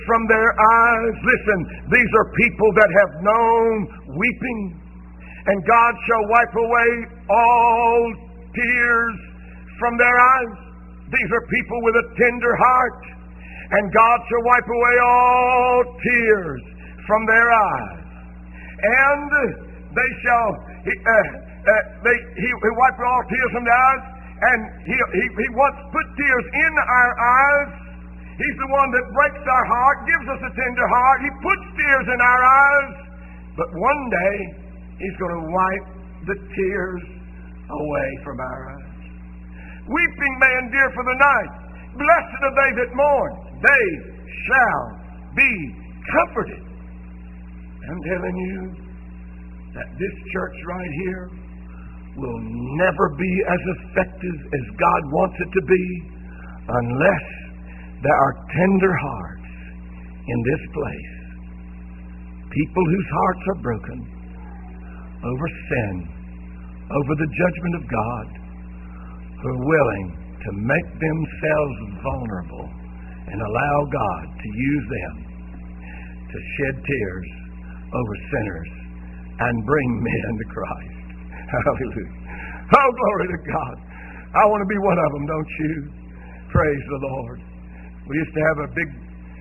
from their eyes. Listen, these are people that have known weeping, and God shall wipe away all tears from their eyes. These are people with a tender heart, and God shall wipe away all tears from their eyes. And they shall, he wipe all tears from their eyes, and he once put tears in our eyes. He's the one that breaks our heart, gives us a tender heart. He puts tears in our eyes. But one day, He's going to wipe the tears away from our eyes. Weeping may endure for the night. Blessed are they that mourn. They shall be comforted. I'm telling you that this church right here will never be as effective as God wants it to be unless there are tender hearts in this place. People whose hearts are broken over sin, over the judgment of God, who are willing to make themselves vulnerable and allow God to use them to shed tears over sinners and bring men to Christ. Hallelujah. Oh, glory to God. I want to be one of them, don't you? Praise the Lord. We used to have a big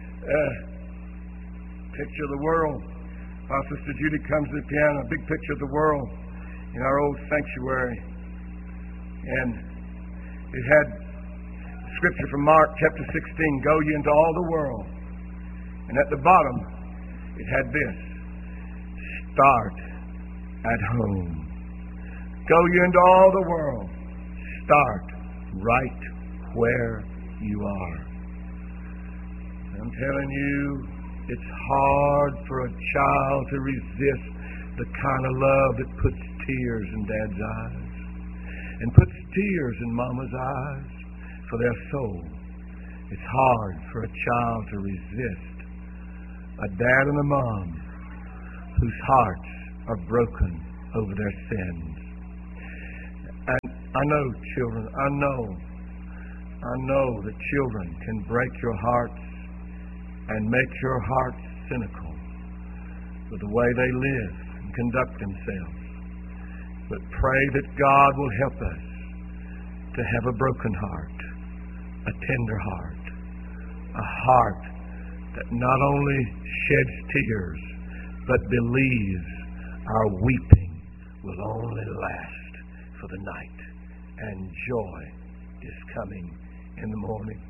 picture of the world. While Sister Judy comes to the piano, a big picture of the world in our old sanctuary. And it had scripture from Mark chapter 16, go ye into all the world. And at the bottom, it had this, start at home. Go ye into all the world. Start right where you are. I'm telling you, it's hard for a child to resist the kind of love that puts tears in Dad's eyes and puts tears in Mama's eyes for their soul. It's hard for a child to resist a dad and a mom whose hearts are broken over their sins. And I know, children, I know that children can break your hearts and make your hearts cynical with the way they live and conduct themselves. But pray that God will help us to have a broken heart, a tender heart, a heart that not only sheds tears, but believes our weeping will only last for the night, and joy is coming in the morning.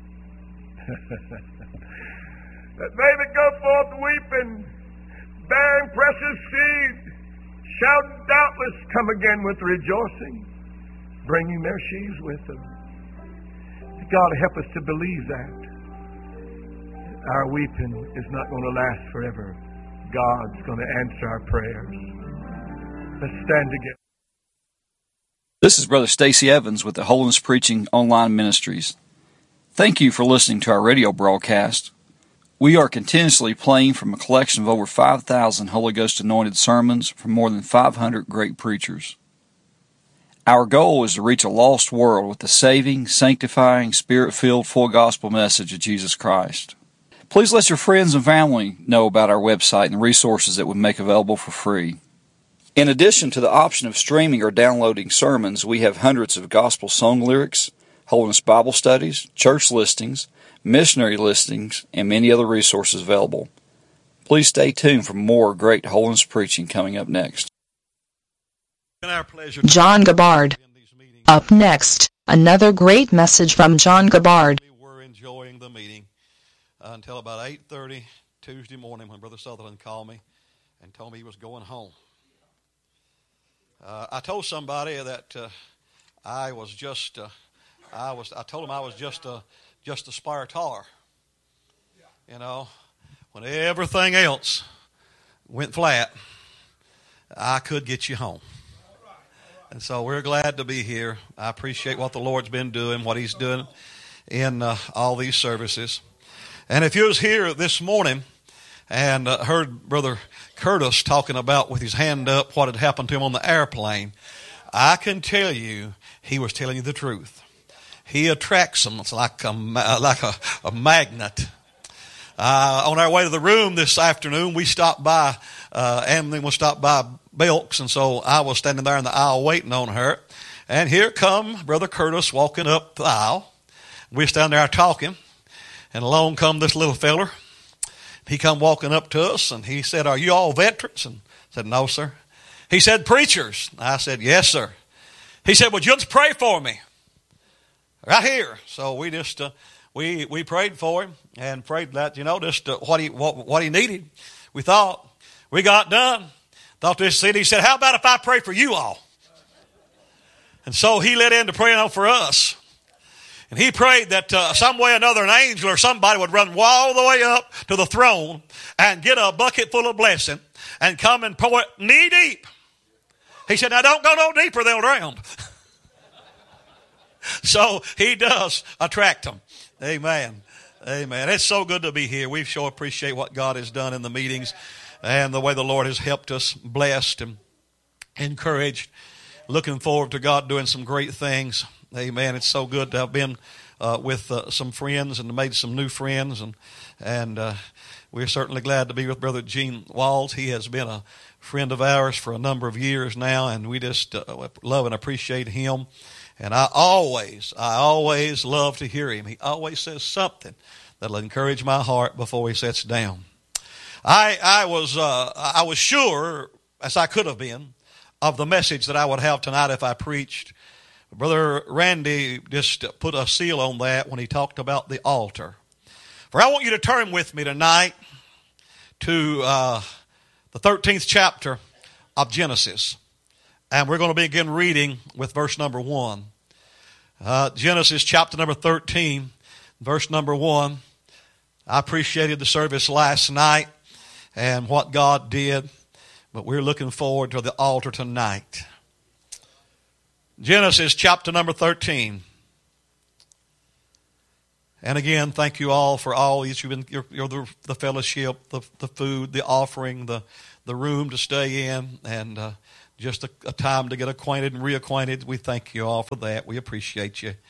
That they that go forth weeping, bearing precious seed, shall doubtless come again with rejoicing, bringing their sheaves with them. God help us to believe that. Our weeping is not going to last forever. God's going to answer our prayers. Let's stand together. This is Brother Stacy Evans with the Holiness Preaching Online Ministries. Thank you for listening to our radio broadcast. We are continuously playing from a collection of over 5,000 Holy Ghost anointed sermons from more than 500 great preachers. Our goal is to reach a lost world with the saving, sanctifying, Spirit-filled, full gospel message of Jesus Christ. Please let your friends and family know about our website and the resources that we make available for free. In addition to the option of streaming or downloading sermons, we have hundreds of gospel song lyrics, Holiness Bible studies, church listings, missionary listings, and many other resources available. Please stay tuned for more great holiness preaching coming up next. John Gabbard. Up next, another great message from John Gabbard. We're enjoying the meeting until about 8:30 Tuesday morning when Brother Sutherland called me and told me he was going home. I told somebody that I told him I was just a spire taller. You know, when everything else went flat, I could get you home. And so we're glad to be here. I appreciate what the Lord's been doing, what He's doing in all these services. And if you was here this morning and heard Brother Curtis talking about with his hand up what had happened to him on the airplane, I can tell you he was telling you the truth. He attracts them. It's like a magnet. On our way to the room this afternoon, we stopped by, Emily was stopped by Belks, and so I was standing there in the aisle waiting on her. And here come Brother Curtis walking up the aisle. We're standing there talking, and along come this little feller. He come walking up to us, and he said, "Are you all veterans?" And I said, "No, sir." He said, "Preachers?" I said, "Yes, sir." He said, "Would you just pray for me?" Right here. So we just, we prayed for him and prayed that, just what he needed. We thought, we got done. Thought this city. He said, "How about if I pray for you all?" And so he led into praying for us. And he prayed that some way or another an angel or somebody would run all the way up to the throne and get a bucket full of blessing and come and pour it knee deep. He said, "Now don't go no deeper, they'll drown." So he does attract them. Amen. Amen. It's so good to be here. We sure appreciate what God has done in the meetings and the way the Lord has helped us, blessed and encouraged. Looking forward to God doing some great things. Amen. It's so good to have been with some friends and made some new friends. And we're certainly glad to be with Brother Gene Walls. He has been a friend of ours for a number of years now, and we just love and appreciate him. And I always love to hear him. He always says something that'll encourage my heart before he sits down. I was sure, as I could have been, of the message that I would have tonight if I preached. Brother Randy just put a seal on that when he talked about the altar. For I want you to turn with me tonight to the 13th chapter of Genesis. And we're going to begin reading with verse number 1. Genesis chapter number 13, verse number 1. I appreciated the service last night and what God did, but we're looking forward to the altar tonight. Genesis chapter number 13. And again, thank you all for all that you've been, the fellowship, the food, the offering, the room to stay in, and just a time to get acquainted and reacquainted. We thank you all for that. We appreciate you.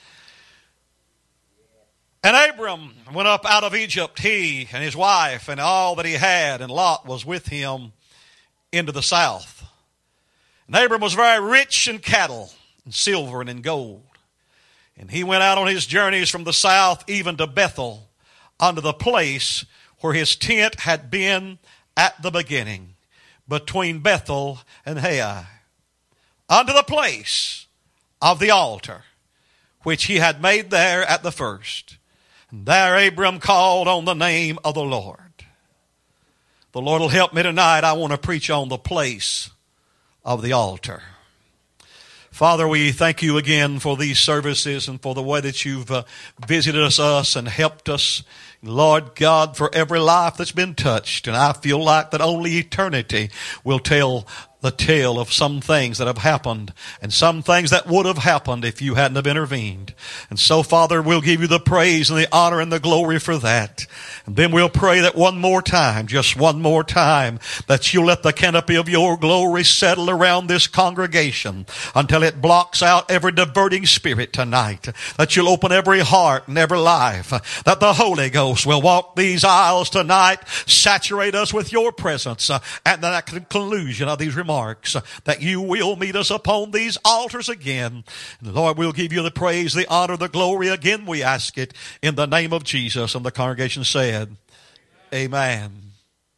And Abram went up out of Egypt, he and his wife and all that he had, and Lot was with him into the south. And Abram was very rich in cattle and silver and in gold. And he went out on his journeys from the south even to Bethel, unto the place where his tent had been at the beginning, between Bethel and Hai, unto the place of the altar, which he had made there at the first. And there Abram called on the name of the Lord. The Lord will help me tonight. I want to preach on the place of the altar. Father, we thank you again for these services and for the way that you've visited us and helped us. Lord God, for every life that's been touched. And I feel like that only eternity will tell the tale of some things that have happened and some things that would have happened if you hadn't have intervened. And so, Father, we'll give you the praise and the honor and the glory for that. And then we'll pray that one more time, just one more time, that you'll let the canopy of your glory settle around this congregation until it blocks out every diverting spirit tonight. That you'll open every heart and every life. That the Holy Ghost will walk these aisles tonight, saturate us with your presence, and at the conclusion of these remarks, that you will meet us upon these altars again. And Lord, we'll give you the praise, the honor, the glory again. We ask it in the name of Jesus. And the congregation said, Amen.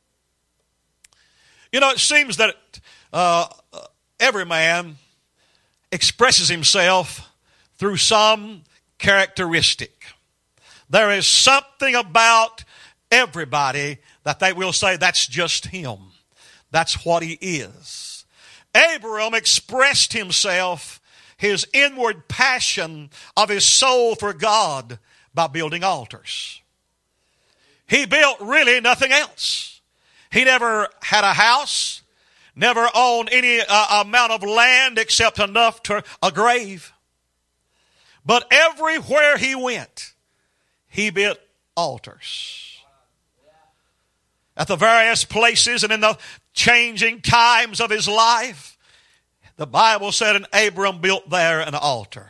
You know, it seems that every man expresses himself through some characteristic. There is something about everybody that they will say, that's just him. That's what he is. Abram expressed himself, his inward passion of his soul for God, by building altars. He built really nothing else. He never had a house, never owned any amount of land except enough to a grave. But everywhere he went, he built altars. At the various places and in the changing times of his life, the Bible said, and Abram built there an altar.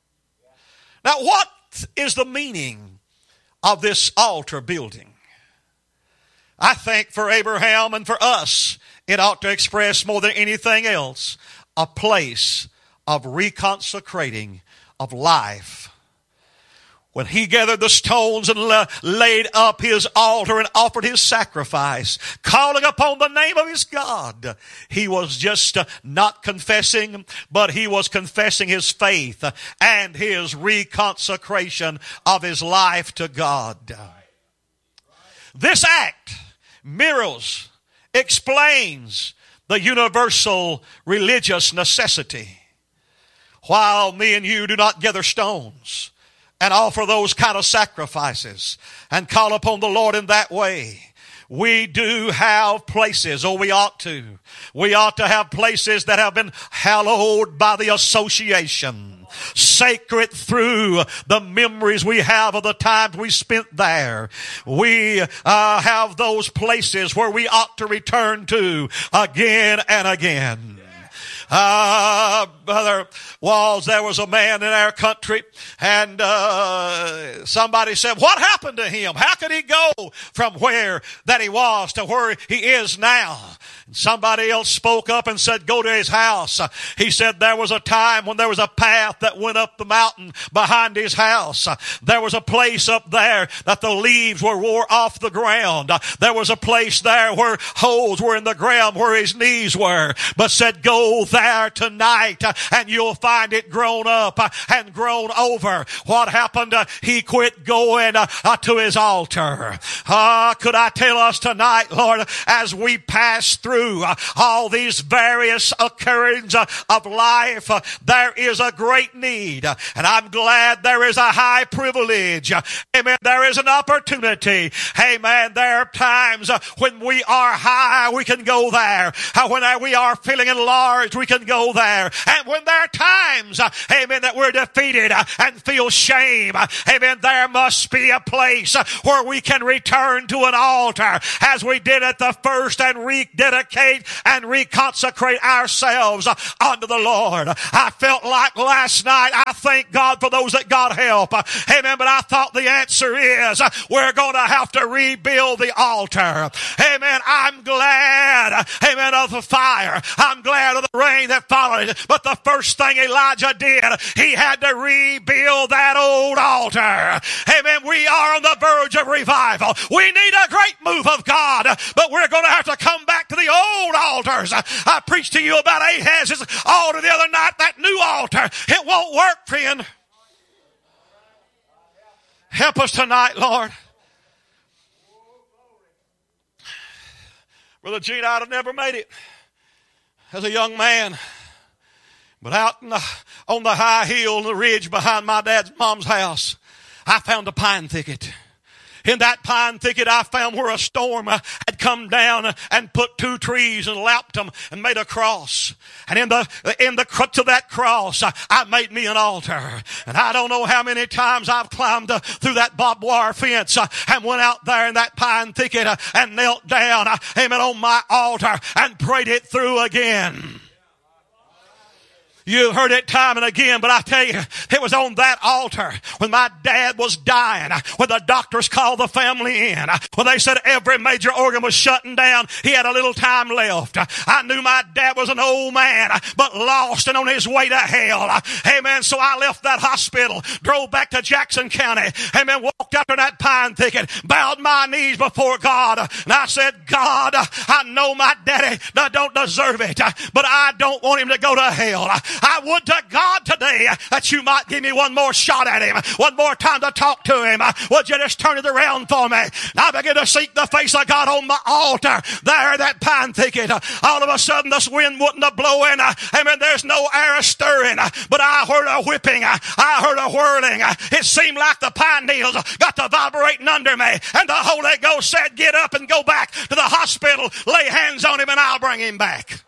Now, what is the meaning of this altar building? I think for Abraham and for us, it ought to express more than anything else a place of reconsecrating of life. When he gathered the stones and laid up his altar and offered his sacrifice, calling upon the name of his God, he was just not confessing, but he was confessing his faith and his reconsecration of his life to God. This act mirrors, explains the universal religious necessity. While me and you do not gather stones and offer those kind of sacrifices and call upon the Lord in that way, we do have places, or we ought to. We ought to have places that have been hallowed by the association, sacred through the memories we have of the times we spent there. We have those places where we ought to return to again and again. Brother Walls, there was a man in our country, and somebody said, what happened to him? How could he go from where that he was to where he is now? And somebody else spoke up and said, go to his house. He said there was a time when there was a path that went up the mountain behind his house. There was a place up there that the leaves wore off the ground. There was a place there where holes were in the ground where his knees were. But said, go there tonight and you'll find it grown up and grown over. What happened? He quit going to his altar. Could I tell us tonight, Lord, as we pass through all these various occurrences of life, there is a great need, and I'm glad there is a high privilege. Amen. There is an opportunity. Amen. There are times when we are high, we can go there. When we are feeling enlarged, we can go there. And when there are times, amen, that we're defeated and feel shame, amen, there must be a place where we can return to an altar as we did at the first and rededicate and reconsecrate ourselves unto the Lord. I felt like last night, I thank God for those that God help. Amen. But I thought the answer is we're going to have to rebuild the altar. Amen. I'm glad, amen, of the fire. I'm glad of the rain that followed it. But the first thing Elijah did, he had to rebuild that old altar. Amen. We are on the verge of revival. We need a great move of God, but we're going to have to come back to the old altars. I preached to you about Ahaz's altar the other night, that new altar. It won't work, friend. Help us tonight, Lord. Brother Gene, I'd have never made it as a young man. But out on the high hill, the ridge behind my mom's house, I found a pine thicket. In that pine thicket, I found where a storm had come down and put two trees and lapped them and made a cross. And in the crux of that cross, I made me an altar. And I don't know how many times I've climbed through that barbed wire fence and went out there in that pine thicket and knelt down, amen, on my altar and prayed it through again. You've heard it time and again, but I tell you, it was on that altar when my dad was dying, when the doctors called the family in, when they said every major organ was shutting down, he had a little time left. I knew my dad was an old man, but lost and on his way to hell. Amen. So I left that hospital, drove back to Jackson County, amen, walked out to that pine thicket, bowed my knees before God, and I said, God, I know my daddy don't deserve it, but I don't want him to go to hell. I would to God today that you might give me one more shot at him, one more time to talk to him. Would you just turn it around for me? And I began to seek the face of God on my altar there in that pine thicket. All of a sudden, this wind wouldn't have blowing. Amen. There's no air stirring, but I heard a whipping. I heard a whirling. It seemed like the pine needles got to vibrating under me, and the Holy Ghost said, get up and go back to the hospital, lay hands on him, and I'll bring him back.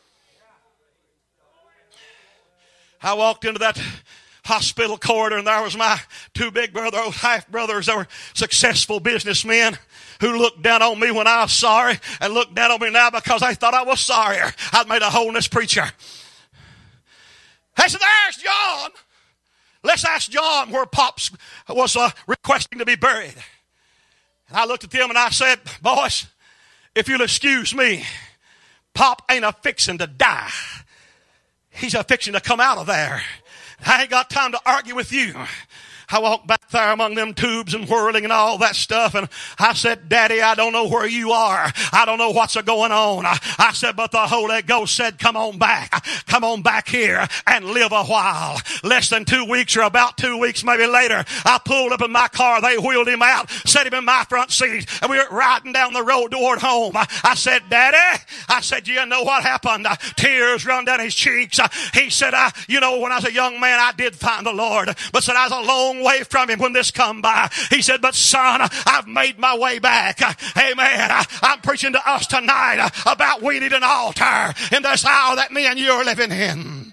I walked into that hospital corridor, and there was my two big half brothers that were successful businessmen who looked down on me when I was sorry and looked down on me now because they thought I was sorrier. I'd made a holiness preacher. They said, there's John. Let's ask John where Pops was requesting to be buried. And I looked at them and I said, boys, if you'll excuse me, Pop ain't a-fixing to die. He's a-fixing to come out of there. I ain't got time to argue with you. I walked back there among them tubes and whirling and all that stuff, and I said, Daddy, I don't know where you are. I don't know what's going on. I said, but the Holy Ghost said, come on back here and live a while. Less than 2 weeks, or about 2 weeks maybe later, I pulled up in my car. They wheeled him out, set him in my front seat, and we were riding down the road toward home. I said, Daddy, I said, you know what happened? Tears run down his cheeks. He said, you know, when I was a young man, I did find the Lord, but said I was a long way from him when this come by. He said, but son, I've made my way back. Amen. I'm preaching to us tonight about we need an altar in this hour that me and you are living in.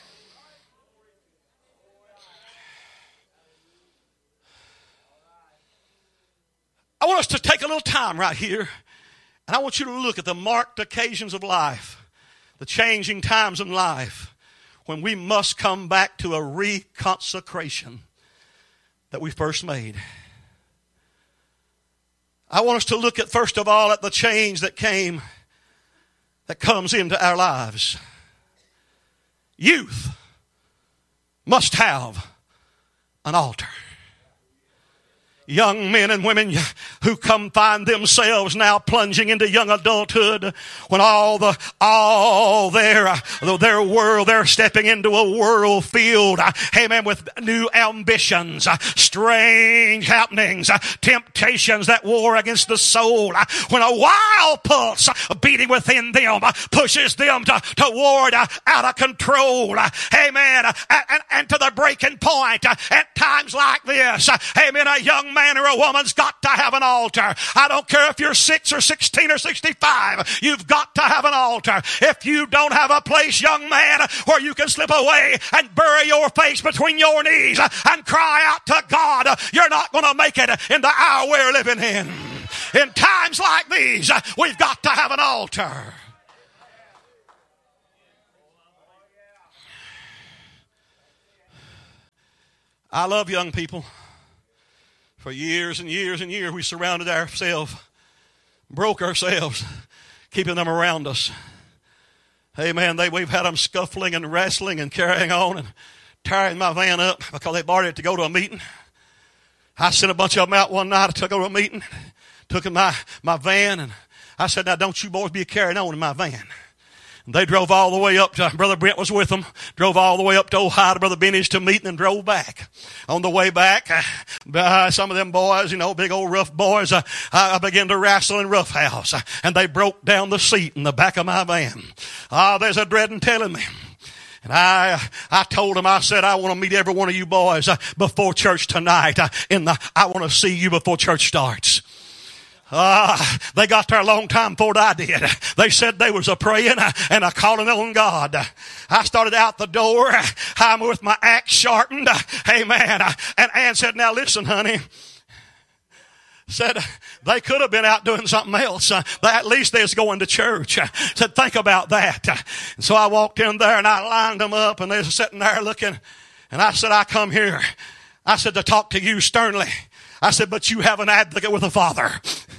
I want us to take a little time right here, and I want you to look at the marked occasions of life, the changing times in life, when we must come back to a reconsecration that we first made. I want us to look at, first of all, at the change that comes into our lives. Youth must have an altar. Young men and women who come find themselves now plunging into young adulthood, when their world, they're stepping into a world filled, amen, with new ambitions, strange happenings, temptations that war against the soul. When a wild pulse beating within them pushes them toward out of control, amen, and to the breaking point. At times like this, amen, a young man or a woman's got to have an altar. I don't care if you're 6 or 16 or 65. You've got to have an altar. If you don't have a place, young man, where you can slip away and bury your face between your knees and cry out to God, you're not going to make it in the hour we're living in. In times like these, we've got to have an altar. I love young people. For years and years and years, we surrounded ourselves, broke ourselves, keeping them around us. Amen. We've had them scuffling and wrestling and carrying on and tearing my van up because they borrowed it to go to a meeting. I sent a bunch of them out one night to go to a meeting, took in my van, and I said, now don't you boys be carrying on in my van. They drove all the way up to, Brother Brent was with them, drove all the way up to Ohio to Brother Benny's to meet, and then drove back. On the way back, some of them boys, big old rough boys, I began to wrestle and roughhouse, and they broke down the seat in the back of my van. There's a dreading telling me. And I told them, I said, I want to meet every one of you boys before church tonight. I want to see you before church starts. They got there a long time before I did. They said they was a praying and a calling on God. I started out the door. I'm with my axe sharpened. Amen. And Ann said, now listen, honey. Said they could have been out doing something else. At least they was going to church. Said, think about that. And so I walked in there and I lined them up, and they was sitting there looking. And I said, I come here. I said, to talk to you sternly. I said, but you have an advocate with the Father.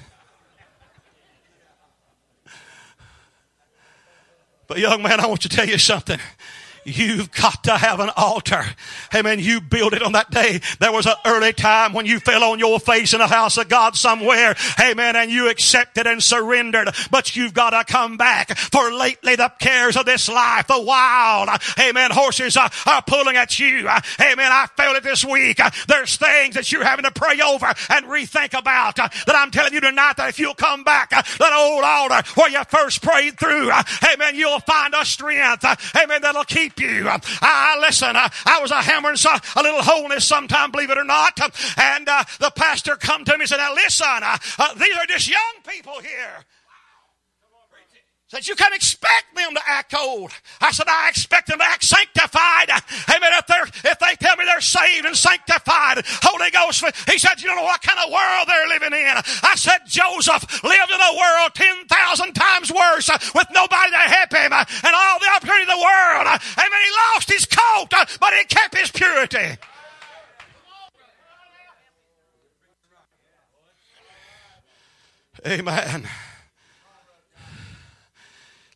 But young man, I want to tell you something. You've got to have an altar. Amen. You build it on that day. There was an early time when you fell on your face in the house of God somewhere. Amen. And you accepted and surrendered. But you've got to come back. For lately the cares of this life, the wild, amen, horses are pulling at you. Amen. I felt it this week. There's things that you're having to pray over and rethink about. That I'm telling you tonight, that if you'll come back, that old altar where you first prayed through, amen, you'll find a strength. Amen. That'll keep you. Listen, I was a hammering a little hole in this sometime, believe it or not. And the pastor come to me and said, now listen, these are just young people here. Said, you can't expect them to act old. I said, I expect them to act sanctified. Amen. If they tell me they're saved and sanctified, Holy Ghost. He said, you don't know what kind of world they're living in. I said, Joseph lived in a world 10,000 times worse with nobody to help him and all the opportunity in the world. Amen. He lost his coat, but he kept his purity. Amen.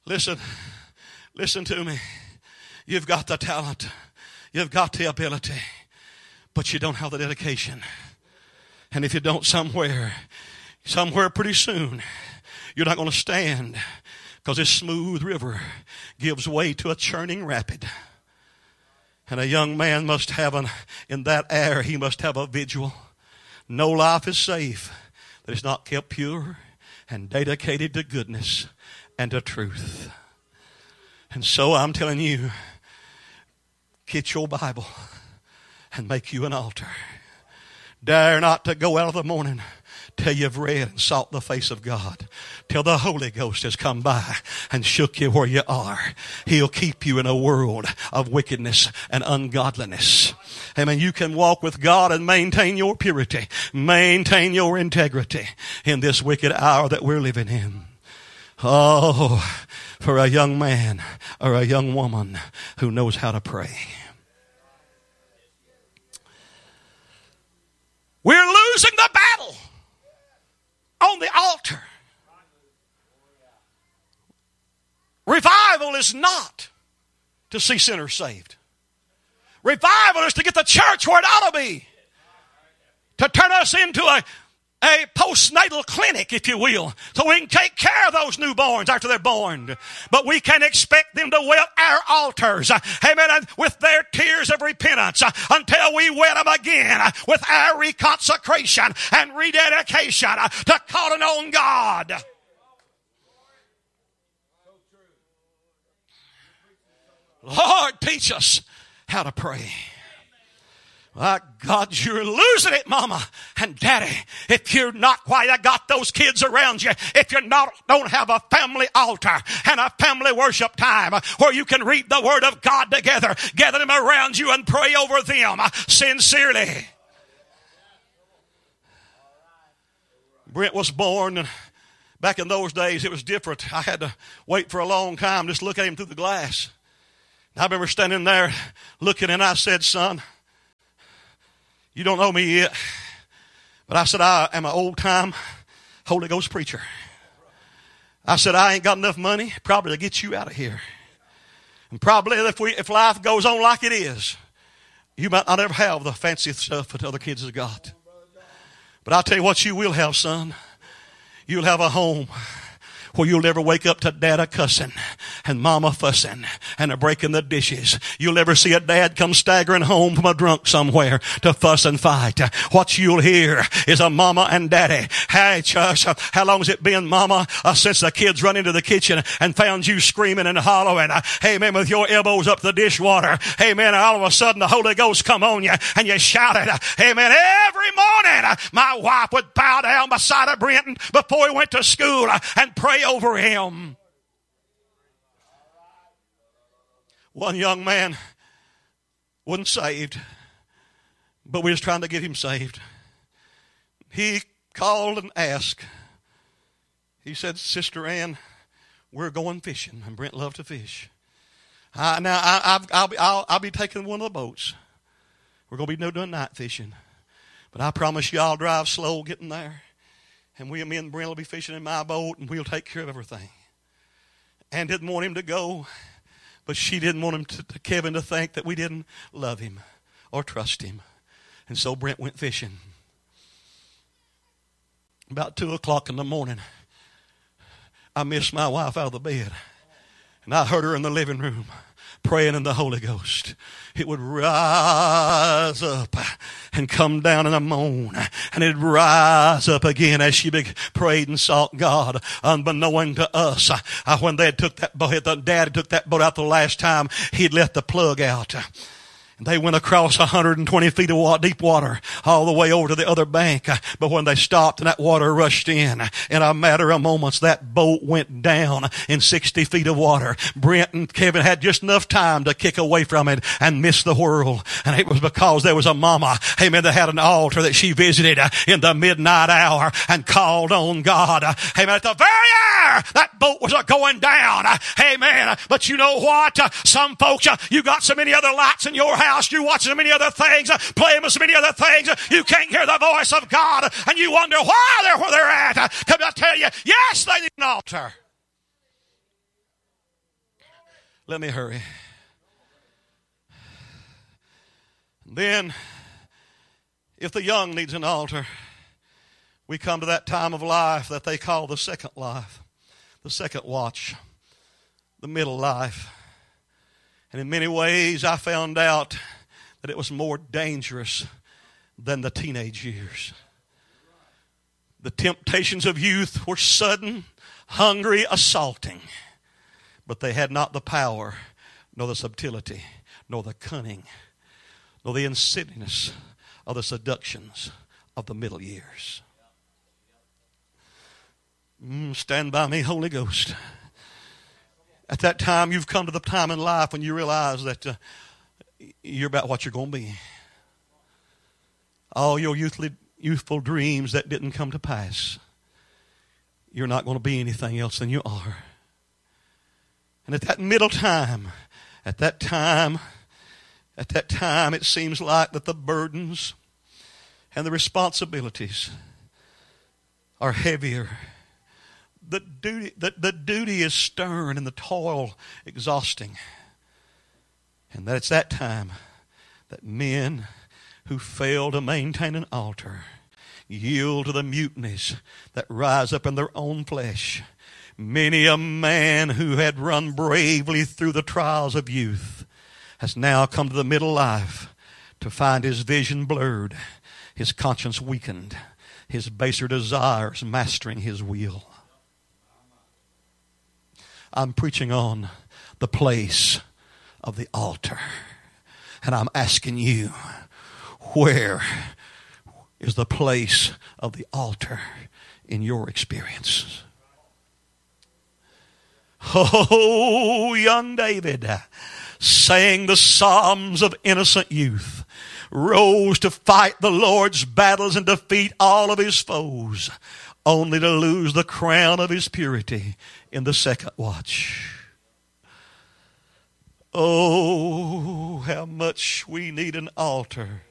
Listen to me. You've got the talent. You've got the ability. But you don't have the dedication. And if you don't somewhere pretty soon, you're not going to stand, because this smooth river gives way to a churning rapid. And a young man must have in that air, he must have a vigil. No life is safe that is not kept pure and dedicated to goodness and to truth. And so I'm telling you, get your Bible and make you an altar. Dare not to go out of the morning till you've read and sought the face of God, till the Holy Ghost has come by and shook you where you are. He'll keep you in a world of wickedness and ungodliness. Amen. You can walk with God and maintain your purity, maintain your integrity in this wicked hour that we're living in. Oh, for a young man or a young woman who knows how to pray. We're losing the battle on the altar. Revival is not to see sinners saved. Revival is to get the church where it ought to be. To turn us into a postnatal clinic, if you will, so we can take care of those newborns after they're born. But we can expect them to wet our altars, amen, with their tears of repentance until we wet them again with our reconsecration and rededication to calling on God. Lord, teach us how to pray. My God, you're losing it, Mama and Daddy, if you're not quite got those kids around you, if you don't have a family altar and a family worship time where you can read the Word of God together, gather them around you and pray over them sincerely. Brent was born, and back in those days it was different. I had to wait for a long time just to look at him through the glass. I remember standing there looking, and I said, son, you don't know me yet, but I said, I am an old-time Holy Ghost preacher. I said, I ain't got enough money probably to get you out of here. And probably if life goes on like it is, you might not ever have the fancy stuff that other kids have got. But I'll tell you what you will have, son. You'll have a home where you'll never wake up to dad cussing and mama fussing and a breaking the dishes. You'll never see a dad come staggering home from a drunk somewhere to fuss and fight. What you'll hear is a mama and daddy. Hey, church, how long's it been, mama, since the kids run into the kitchen and found you screaming and hollering, hey man, with your elbows up the dishwater. Hey man, all of a sudden the Holy Ghost come on you and you shouted, hey man, every morning my wife would bow down beside of Brenton before he went to school and pray over him. One young man wasn't saved, but we was trying to get him saved. He called and asked. He said, Sister Ann, we're going fishing, and Brent loved to fish. I'll be taking one of the boats. We're going to be doing night fishing, but I promise you I'll drive slow getting there. And me and Brent will be fishing in my boat, and we'll take care of everything. Ann didn't want him to go, but she didn't want him Kevin to think that we didn't love him or trust him. And so Brent went fishing. About 2 o'clock in the morning, I missed my wife out of the bed. And I heard her in the living room praying in the Holy Ghost. It would rise up and come down in a moan, and it'd rise up again as she prayed and sought God, unbeknown to us. When they took that boat, the dad took that boat out the last time, he'd let the plug out. And they went across 120 feet of deep water all the way over to the other bank. But when they stopped and that water rushed in a matter of moments, that boat went down in 60 feet of water. Brent and Kevin had just enough time to kick away from it and miss the whirl. And it was because there was a mama, amen, that had an altar that she visited in the midnight hour and called on God. Amen. At the very hour that boat was going down. Amen. But you know what? Some folks, you got so many other lights in your house. You watch so many other things, playing so many other things, you can't hear the voice of God, and you wonder why they're where they're at. Can I tell you, yes, they need an altar. Let me hurry. Then, if the young needs an altar, we come to that time of life that they call the second life, the second watch, the middle life. And in many ways, I found out that it was more dangerous than the teenage years. The temptations of youth were sudden, hungry, assaulting. But they had not the power, nor the subtlety, nor the cunning, nor the insidiousness of the seductions of the middle years. Stand by me, Holy Ghost. At that time, you've come to the time in life when you realize that you're about what you're going to be. All your youthful dreams that didn't come to pass, you're not going to be anything else than you are. And at that middle time, at that time, it seems like that the burdens and the responsibilities are heavier. The duty is stern and the toil exhausting. And that it's that time that men who fail to maintain an altar yield to the mutinies that rise up in their own flesh. Many a man who had run bravely through the trials of youth has now come to the middle life to find his vision blurred, his conscience weakened, his baser desires mastering his will. I'm preaching on the place of the altar. And I'm asking you, where is the place of the altar in your experience? Oh, young David sang the psalms of innocent youth, rose to fight the Lord's battles and defeat all of his foes, only to lose the crown of his purity in the second watch. Oh, how much we need an altar